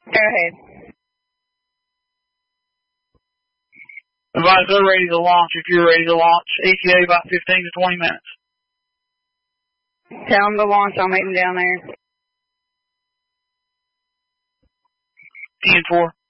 Go ahead. Advise they're ready to launch if you're ready to launch. ETA about 15 to 20 minutes. Tell them to launch. I'll meet them down there. 10-4.